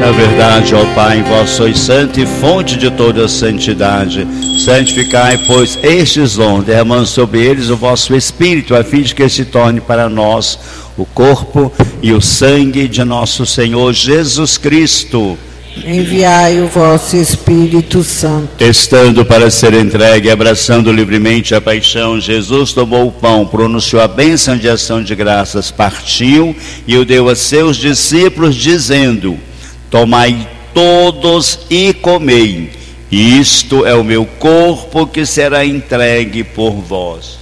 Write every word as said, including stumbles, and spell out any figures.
Na verdade, ó Pai, vós sois santo e fonte de toda santidade. Santificai, pois, estes dons, derramando sobre eles o vosso Espírito, a fim de que se torne para nós o corpo e o sangue de nosso Senhor Jesus Cristo. Enviai o vosso Espírito Santo. Estando para ser entregue, abraçando livremente a paixão, Jesus tomou o pão, pronunciou a bênção de ação de graças, partiu e o deu a seus discípulos, dizendo: tomai todos e comei, isto é o meu corpo que será entregue por vós.